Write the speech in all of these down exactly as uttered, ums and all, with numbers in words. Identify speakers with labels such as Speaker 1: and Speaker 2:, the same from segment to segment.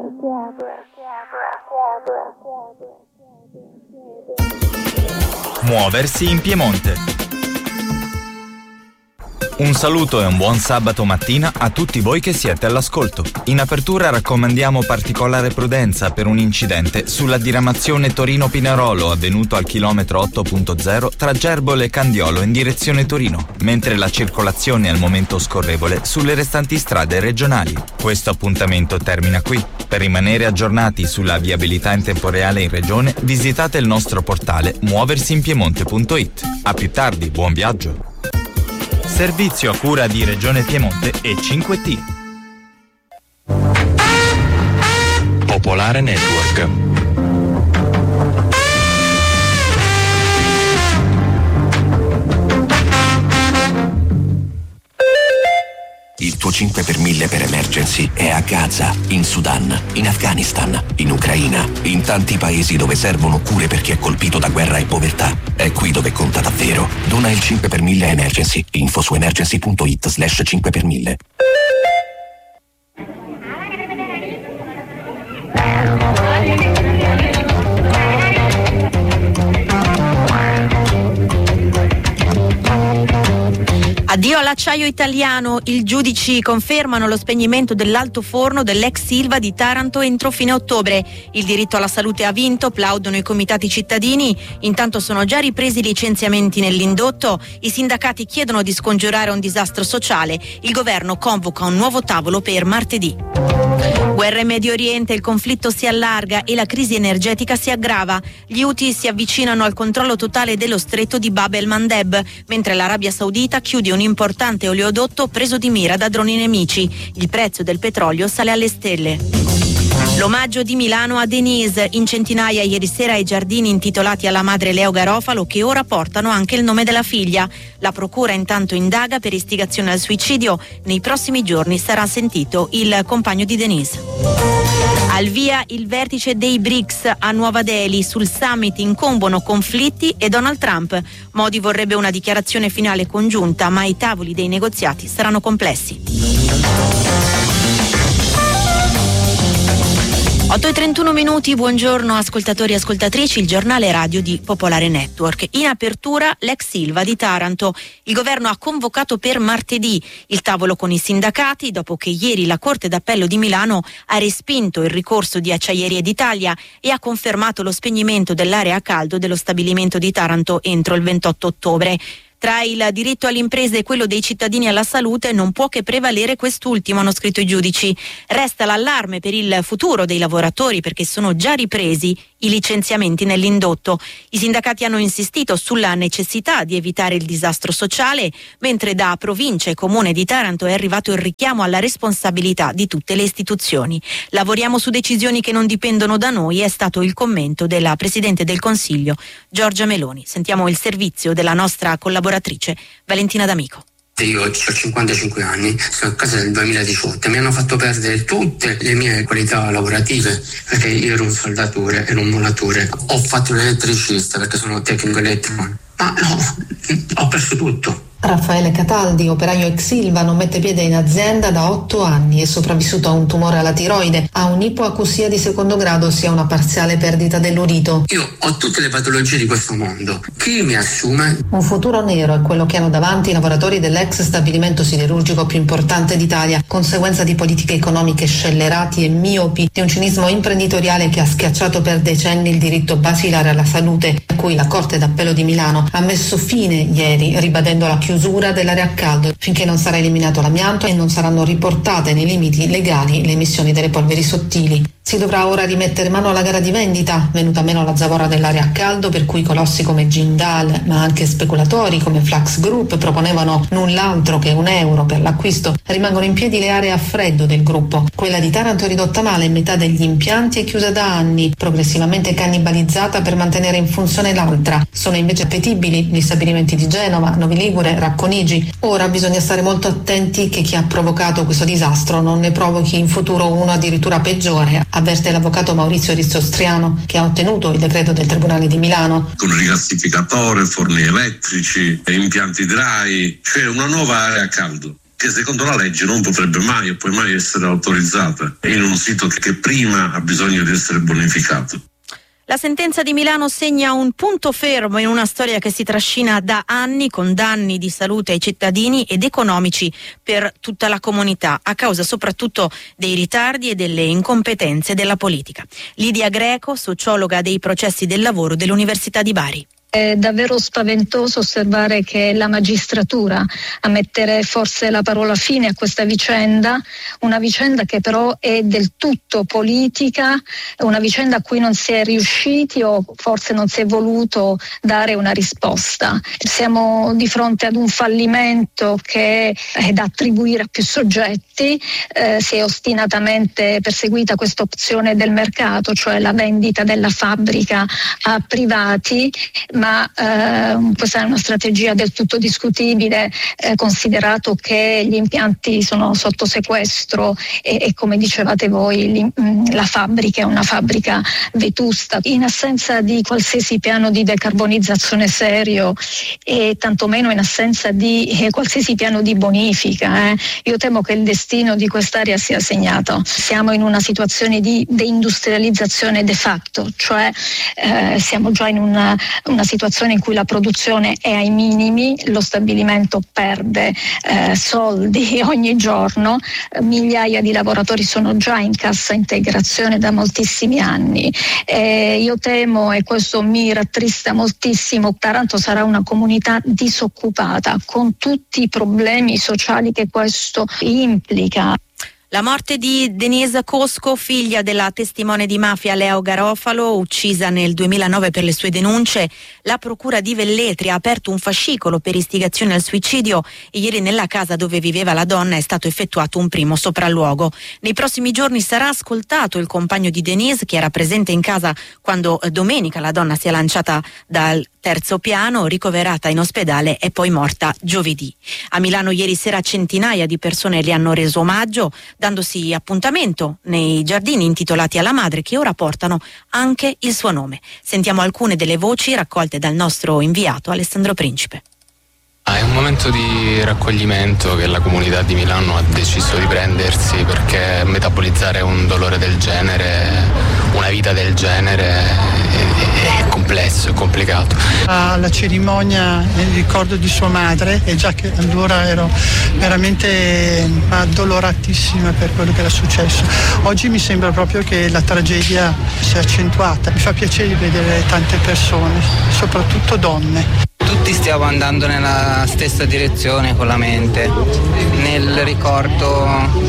Speaker 1: Muoversi in Piemonte. Un saluto e un buon sabato mattina a tutti voi che siete all'ascolto. In apertura raccomandiamo particolare prudenza per un incidente sulla diramazione Torino-Pinerolo avvenuto al chilometro otto punto zero tra Gerbole e Candiolo in direzione Torino, mentre la circolazione è al momento scorrevole sulle restanti strade regionali. Questo appuntamento termina qui. Per rimanere aggiornati sulla viabilità in tempo reale in regione, visitate il nostro portale muoversinpiemonte punto it. A più tardi, buon viaggio! Servizio a cura di Regione Piemonte e cinque T. Popolare Network.
Speaker 2: Il tuo cinque per mille per emergency è a Gaza, in Sudan, in Afghanistan, in Ucraina, in tanti paesi dove servono cure per chi è colpito da guerra e povertà. È qui dove conta davvero. Dona il cinque per mille a Emergency. Info su emergency punto it slash cinque per mille.
Speaker 3: Addio all'acciaio italiano, i giudici confermano lo spegnimento dell'altoforno dell'ex Ilva di Taranto entro fine ottobre. Il diritto alla salute ha vinto, plaudono i comitati cittadini, intanto sono già ripresi i licenziamenti nell'indotto, i sindacati chiedono di scongiurare un disastro sociale, il governo convoca un nuovo tavolo per martedì. Guerra in Medio Oriente, il conflitto si allarga e la crisi energetica si aggrava. Gli Houthi si avvicinano al controllo totale dello stretto di Bab el-Mandeb, mentre l'Arabia Saudita chiude un importante oleodotto preso di mira da droni nemici. Il prezzo del petrolio sale alle stelle. L'omaggio di Milano a Denise, in centinaia ieri sera ai giardini intitolati alla madre Leo Garofalo, che ora portano anche il nome della figlia. La procura intanto indaga per istigazione al suicidio. Nei prossimi giorni sarà sentito il compagno di Denise. Al via il vertice dei B R I C S a Nuova Delhi. Sul summit incombono conflitti e Donald Trump. Modi vorrebbe una dichiarazione finale congiunta, ma i tavoli dei negoziati saranno complessi. otto e trentuno minuti, buongiorno ascoltatori e ascoltatrici, il giornale radio di Popolare Network. In apertura l'ex Ilva di Taranto. Il governo ha convocato per martedì il tavolo con i sindacati dopo che ieri la Corte d'Appello di Milano ha respinto il ricorso di Acciaierie d'Italia e ha confermato lo spegnimento dell'area a caldo dello stabilimento di Taranto entro il ventotto ottobre. Tra il diritto alle imprese e quello dei cittadini alla salute non può che prevalere quest'ultimo, hanno scritto i giudici. Resta l'allarme per il futuro dei lavoratori perché sono già ripresi i licenziamenti nell'indotto. I sindacati hanno insistito sulla necessità di evitare il disastro sociale, mentre da provincia e comune di Taranto è arrivato il richiamo alla responsabilità di tutte le istituzioni. Lavoriamo su decisioni che non dipendono da noi, è stato il commento della Presidente del Consiglio Giorgia Meloni. Sentiamo il servizio della nostra collaboratrice Valentina D'Amico.
Speaker 4: Io ho cinquantacinque anni, sono a casa del duemiladiciotto e mi hanno fatto perdere tutte le mie qualità lavorative perché io ero un soldatore e un muratore. Ho fatto l'elettricista perché sono tecnico elettrico, ma no, ho perso tutto.
Speaker 5: Raffaele Cataldi, operaio ex Ilva, non mette piede in azienda da otto anni, è sopravvissuto a un tumore alla tiroide, ha un'ipoacusia di secondo grado, ossia una parziale perdita dell'urito.
Speaker 4: Io ho tutte le patologie di questo mondo. Chi mi assume?
Speaker 5: Un futuro nero è quello che hanno davanti i lavoratori dell'ex stabilimento siderurgico più importante d'Italia, conseguenza di politiche economiche scellerati e miopi, di un cinismo imprenditoriale che ha schiacciato per decenni il diritto basilare alla salute, a cui la Corte d'Appello di Milano ha messo fine ieri, ribadendo la chiusura chiusura dell'area a caldo finché non sarà eliminato l'amianto e non saranno riportate nei limiti legali le emissioni delle polveri sottili. Si dovrà ora rimettere mano alla gara di vendita, venuta meno la zavorra dell'area a caldo per cui colossi come Jindal, ma anche speculatori come Flux Group proponevano null'altro che un euro per l'acquisto. Rimangono in piedi le aree a freddo del gruppo. Quella di Taranto è ridotta male, metà degli impianti è chiusa da anni, progressivamente cannibalizzata per mantenere in funzione l'altra. Sono invece appetibili gli stabilimenti di Genova, Novi Ligure, Racconigi. Ora bisogna stare molto attenti che chi ha provocato questo disastro non ne provochi in futuro uno addirittura peggiore, avverte l'avvocato Maurizio Rizzostriano, che ha ottenuto il decreto del Tribunale di Milano.
Speaker 6: Con rigassificatore, forni elettrici, impianti dry, cioè una nuova area a caldo che secondo la legge non potrebbe mai e poi mai essere autorizzata in un sito che prima ha bisogno di essere bonificato.
Speaker 3: La sentenza di Milano segna un punto fermo in una storia che si trascina da anni, con danni di salute ai cittadini ed economici per tutta la comunità, a causa soprattutto dei ritardi e delle incompetenze della politica. Lidia Greco, sociologa dei processi del lavoro dell'Università di Bari.
Speaker 7: È davvero spaventoso osservare che è la magistratura a mettere forse la parola fine a questa vicenda, una vicenda che però è del tutto politica, una vicenda a cui non si è riusciti o forse non si è voluto dare una risposta. Siamo di fronte ad un fallimento che è da attribuire a più soggetti, eh, si è ostinatamente perseguita questa opzione del mercato, cioè la vendita della fabbrica a privati, ma eh, questa è una strategia del tutto discutibile, eh, considerato che gli impianti sono sotto sequestro e, e come dicevate voi la fabbrica è una fabbrica vetusta. In assenza di qualsiasi piano di decarbonizzazione serio e tantomeno in assenza di eh, qualsiasi piano di bonifica, eh, io temo che il destino di quest'area sia segnato. Siamo in una situazione di deindustrializzazione de facto, cioè eh, siamo già in una, una situazione in cui la produzione è ai minimi, lo stabilimento perde eh, soldi ogni giorno, migliaia di lavoratori sono già in cassa integrazione da moltissimi anni. Eh, io temo, e questo mi rattrista moltissimo, Taranto sarà una comunità disoccupata con tutti i problemi sociali che questo implica.
Speaker 3: La morte di Denise Cosco, figlia della testimone di mafia Leo Garofalo, uccisa nel duemilanove per le sue denunce. La procura di Velletri ha aperto un fascicolo per istigazione al suicidio e ieri nella casa dove viveva la donna è stato effettuato un primo sopralluogo. Nei prossimi giorni sarà ascoltato il compagno di Denise, che era presente in casa quando domenica la donna si è lanciata dal terzo piano, ricoverata in ospedale e poi morta giovedì. A Milano ieri sera centinaia di persone le hanno reso omaggio, dandosi appuntamento nei giardini intitolati alla madre, che ora portano anche il suo nome. Sentiamo alcune delle voci raccolte dal nostro inviato Alessandro Principe.
Speaker 8: È un momento di raccoglimento che la comunità di Milano ha deciso di prendersi, perché metabolizzare un dolore del genere, una vita del genere è, è complesso, è complicato.
Speaker 9: Alla cerimonia nel ricordo di sua madre, e già che allora ero veramente addoloratissima per quello che era successo. Oggi mi sembra proprio che la tragedia sia accentuata. Mi fa piacere vedere tante persone, soprattutto donne.
Speaker 10: Tutti stiamo andando nella stessa direzione con la mente, nel ricordo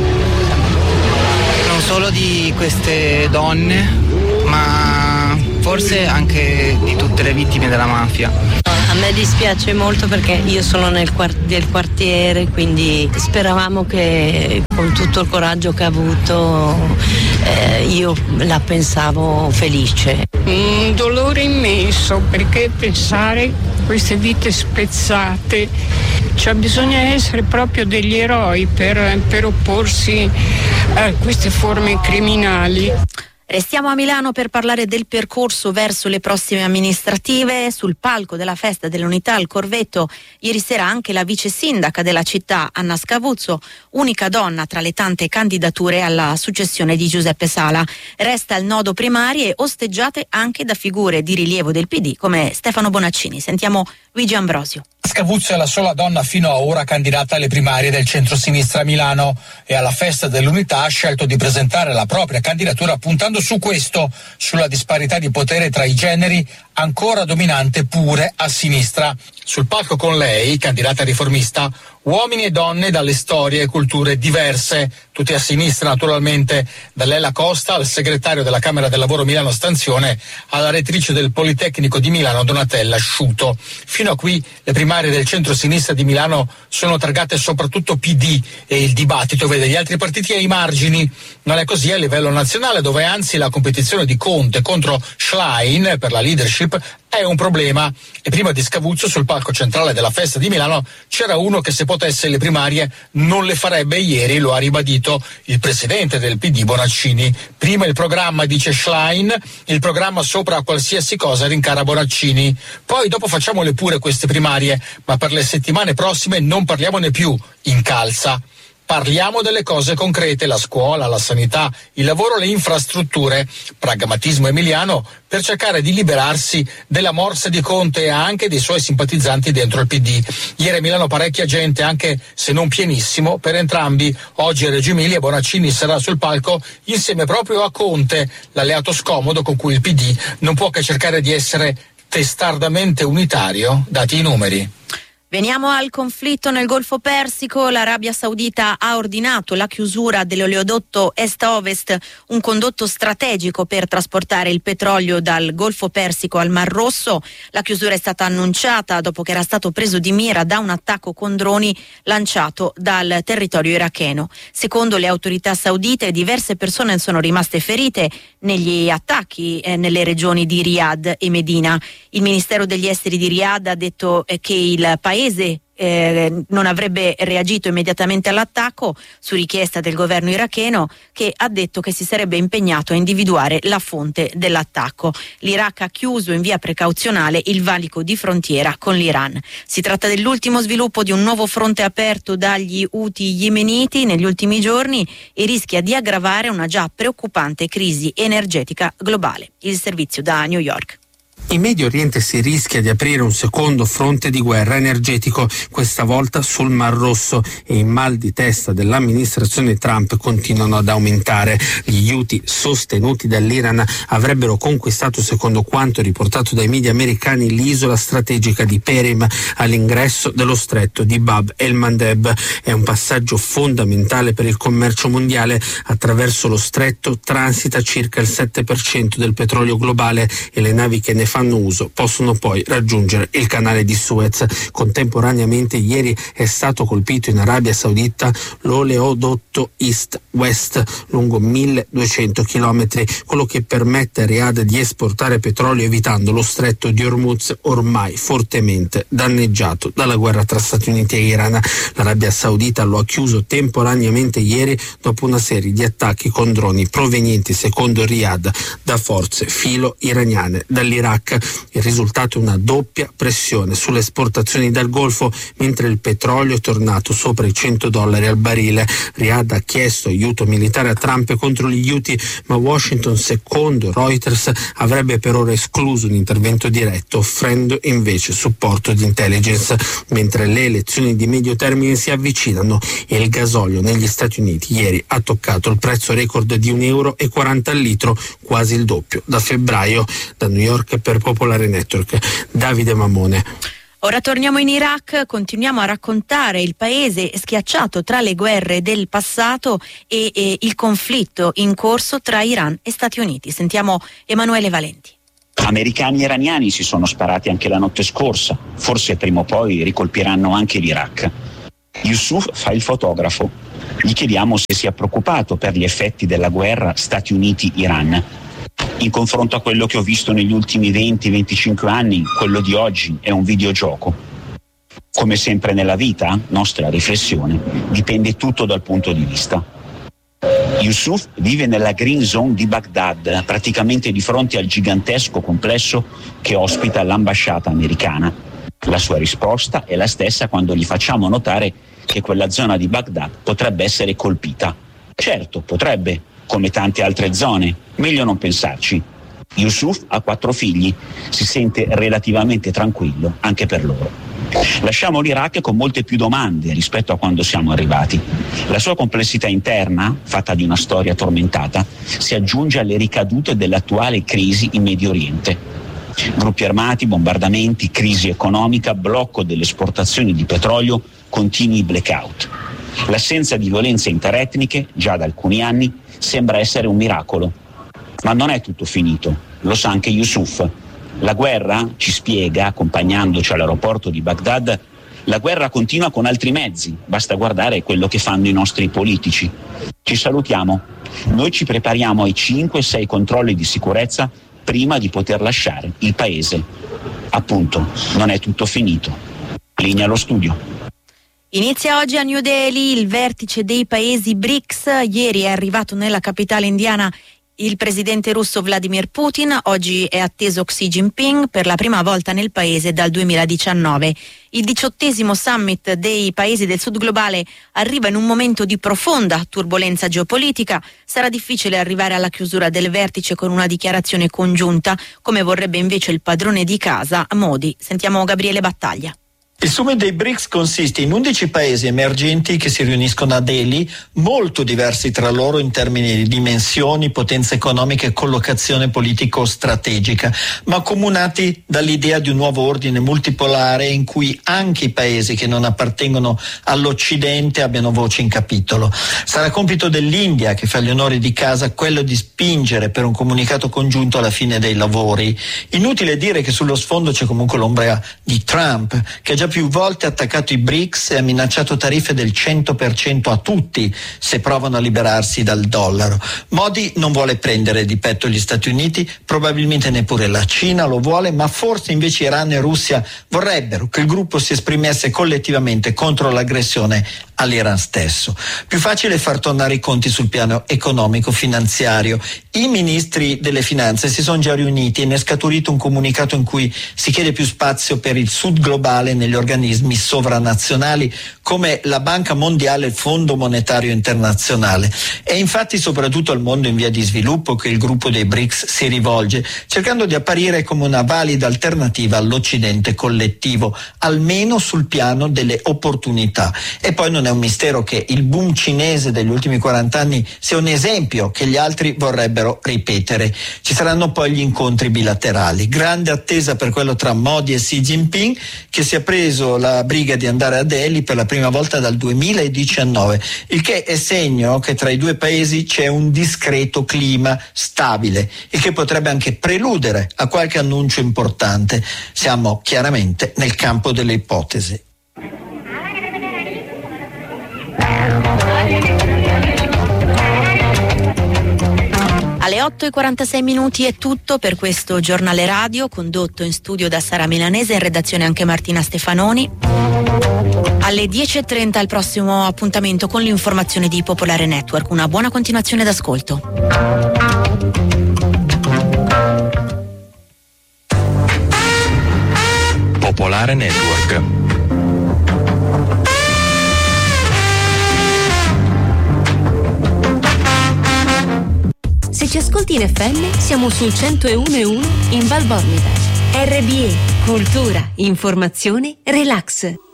Speaker 10: non solo di queste donne, ma forse anche di tutte le vittime della mafia.
Speaker 11: A me dispiace molto perché io sono nel quart- del quartiere, quindi speravamo che con tutto il coraggio che ha avuto eh, io la pensavo felice.
Speaker 12: Un dolore immenso, perché pensare queste vite spezzate, cioè bisogna essere proprio degli eroi per, per opporsi a queste forme criminali.
Speaker 3: Restiamo a Milano per parlare del percorso verso le prossime amministrative. Sul palco della festa dell'Unità al Corvetto ieri sera anche la vice sindaca della città, Anna Scavuzzo, unica donna tra le tante candidature alla successione di Giuseppe Sala. Resta il nodo primarie, osteggiate anche da figure di rilievo del P D come Stefano Bonaccini. Sentiamo Luigi Ambrosio.
Speaker 13: Scavuzzo è la sola donna fino a ora candidata alle primarie del centro-sinistra a Milano e alla festa dell'Unità ha scelto di presentare la propria candidatura puntando su questo, sulla disparità di potere tra i generi ancora dominante pure a sinistra. Sul palco con lei, candidata riformista, uomini e donne dalle storie e culture diverse, tutti a sinistra naturalmente, da Lella Costa al segretario della Camera del Lavoro Milano Stanzione alla rettrice del Politecnico di Milano Donatella Sciuto. Fino a qui le primarie del centro-sinistra di Milano sono targate soprattutto P D e il dibattito vede gli altri partiti ai margini. Non è così a livello nazionale, dove anzi la competizione di Conte contro Schlein per la leadership è un problema. E prima di Scavuzzo, sul palco centrale della festa di Milano, c'era uno che se potesse le primarie non le farebbe ieri, lo ha ribadito il presidente del P D Bonaccini. Prima il programma, dice Schlein, il programma sopra qualsiasi cosa rincara Bonaccini. Poi dopo facciamole pure queste primarie, ma per le settimane prossime non parliamone più, incalza. Parliamo delle cose concrete, la scuola, la sanità, il lavoro, le infrastrutture. Pragmatismo emiliano per cercare di liberarsi della morsa di Conte e anche dei suoi simpatizzanti dentro il P D. Ieri a Milano parecchia gente, anche se non pienissimo, per entrambi. Oggi a Reggio Emilia Bonaccini sarà sul palco insieme proprio a Conte, l'alleato scomodo con cui il P D non può che cercare di essere testardamente unitario, dati i numeri.
Speaker 3: Veniamo al conflitto nel Golfo Persico. L'Arabia Saudita ha ordinato la chiusura dell'oleodotto Est-Ovest, un condotto strategico per trasportare il petrolio dal Golfo Persico al Mar Rosso. La chiusura è stata annunciata dopo che era stato preso di mira da un attacco con droni lanciato dal territorio iracheno. Secondo le autorità saudite, diverse persone sono rimaste ferite negli attacchi eh, nelle regioni di Riyadh e Medina. Il Ministero degli Esteri di Riyadh ha detto eh, che il paese Eh, non avrebbe reagito immediatamente all'attacco, su richiesta del governo iracheno, che ha detto che si sarebbe impegnato a individuare la fonte dell'attacco. L'Iraq ha chiuso in via precauzionale il valico di frontiera con l'Iran. Si tratta dell'ultimo sviluppo di un nuovo fronte aperto dagli Houthi yemeniti negli ultimi giorni e rischia di aggravare una già preoccupante crisi energetica globale. Il servizio da New York.
Speaker 14: In Medio Oriente si rischia di aprire un secondo fronte di guerra energetico, questa volta sul Mar Rosso, e i mal di testa dell'amministrazione Trump continuano ad aumentare. Gli Houthi, sostenuti dall'Iran, avrebbero conquistato, secondo quanto riportato dai media americani, l'isola strategica di Perim all'ingresso dello stretto di Bab el-Mandeb. È un passaggio fondamentale per il commercio mondiale. Attraverso lo stretto transita circa il sette per cento del petrolio globale e le navi che ne fanno uso possono poi raggiungere il canale di Suez. Contemporaneamente ieri è stato colpito in Arabia Saudita l'oleodotto East-West lungo milleduecento chilometri, quello che permette a Riyadh di esportare petrolio evitando lo stretto di Hormuz, ormai fortemente danneggiato dalla guerra tra Stati Uniti e Iran. L'Arabia Saudita lo ha chiuso temporaneamente ieri dopo una serie di attacchi con droni provenienti, secondo Riyadh, da forze filo iraniane dall'Iraq. Il risultato è una doppia pressione sulle esportazioni dal Golfo, mentre il petrolio è tornato sopra i cento dollari al barile. Riyadh ha chiesto aiuto militare a Trump contro gli Houthi, ma Washington, secondo Reuters, avrebbe per ora escluso un intervento diretto, offrendo invece supporto di intelligence. Mentre le elezioni di medio termine si avvicinano e il gasolio negli Stati Uniti ieri ha toccato il prezzo record di un euro e quaranta al litro, quasi il doppio da febbraio. Da New York per Popolare Network, Davide Mamone.
Speaker 3: Ora torniamo in Iraq, continuiamo a raccontare il paese schiacciato tra le guerre del passato e, e il conflitto in corso tra Iran e Stati Uniti. Sentiamo Emanuele Valenti.
Speaker 15: Americani e iraniani si sono sparati anche la notte scorsa, forse prima o poi ricolpiranno anche l'Iraq. Yusuf fa il fotografo, gli chiediamo se sia preoccupato per gli effetti della guerra Stati Uniti-Iran. In confronto a quello che ho visto negli ultimi venti venticinque anni, quello di oggi è un videogioco. Come sempre nella vita, nostra riflessione, dipende tutto dal punto di vista. Yusuf vive nella green zone di Baghdad, praticamente di fronte al gigantesco complesso che ospita l'ambasciata americana. La sua risposta è la stessa quando gli facciamo notare che quella zona di Baghdad potrebbe essere colpita. Certo, potrebbe, come tante altre zone, meglio non pensarci. Yusuf ha quattro figli, si sente relativamente tranquillo anche per loro. Lasciamo l'Iraq con molte più domande rispetto a quando siamo arrivati. La sua complessità interna, fatta di una storia tormentata, si aggiunge alle ricadute dell'attuale crisi in Medio Oriente. Gruppi armati, bombardamenti, crisi economica, blocco delle esportazioni di petrolio, continui blackout. L'assenza di violenze interetniche, già da alcuni anni, sembra essere un miracolo. Ma non è tutto finito, lo sa anche Yusuf. La guerra, ci spiega, accompagnandoci all'aeroporto di Baghdad, la guerra continua con altri mezzi, basta guardare quello che fanno i nostri politici. Ci salutiamo. Noi ci prepariamo ai cinque sei controlli di sicurezza prima di poter lasciare il paese. Appunto, non è tutto finito. Linea allo studio.
Speaker 3: Inizia oggi a New Delhi il vertice dei paesi B R I C S. Ieri è arrivato nella capitale indiana il presidente russo Vladimir Putin. Oggi è atteso Xi Jinping per la prima volta nel paese dal duemiladiciannove. Il diciottesimo summit dei paesi del sud globale arriva in un momento di profonda turbolenza geopolitica. Sarà difficile arrivare alla chiusura del vertice con una dichiarazione congiunta, come vorrebbe invece il padrone di casa Modi. Sentiamo Gabriele Battaglia.
Speaker 16: Il summit dei B R I C S consiste in undici paesi emergenti che si riuniscono a Delhi, molto diversi tra loro in termini di dimensioni, potenza economica e collocazione politico-strategica, ma accomunati dall'idea di un nuovo ordine multipolare in cui anche i paesi che non appartengono all'Occidente abbiano voce in capitolo. Sarà compito dell'India, che fa gli onori di casa, quello di spingere per un comunicato congiunto alla fine dei lavori. Inutile dire che sullo sfondo c'è comunque l'ombra di Trump, che ha già più volte attaccato i B R I C S e ha minacciato tariffe del cento per cento a tutti se provano a liberarsi dal dollaro. Modi non vuole prendere di petto gli Stati Uniti, probabilmente neppure la Cina lo vuole, ma forse invece Iran e Russia vorrebbero che il gruppo si esprimesse collettivamente contro l'aggressione all'Iran stesso. Più facile far tornare i conti sul piano economico-finanziario. I ministri delle finanze si sono già riuniti e ne è scaturito un comunicato in cui si chiede più spazio per il sud globale negli organismi sovranazionali come la Banca Mondiale e il Fondo Monetario Internazionale. È infatti soprattutto al mondo in via di sviluppo che il gruppo dei B R I C S si rivolge, cercando di apparire come una valida alternativa all'Occidente collettivo, almeno sul piano delle opportunità. E poi non è un mistero che il boom cinese degli ultimi quaranta anni sia un esempio che gli altri vorrebbero ripetere. Ci saranno poi gli incontri bilaterali. Grande attesa per quello tra Modi e Xi Jinping, che si è preso la briga di andare a Delhi per la prima volta dal duemiladiciannove, il che è segno che tra i due paesi c'è un discreto clima stabile, il che potrebbe anche preludere a qualche annuncio importante. Siamo chiaramente nel campo delle ipotesi.
Speaker 3: Alle otto e quarantasei minuti è tutto per questo giornale radio, condotto in studio da Sara Milanese, in redazione anche Martina Stefanoni. Alle dieci e trenta il prossimo appuntamento con l'informazione di Popolare Network. Una buona continuazione d'ascolto.
Speaker 17: Popolare Network.
Speaker 18: Se ci ascolti in F M, siamo sul centouno e uno in Val Bormida. R B E, cultura, informazione, relax.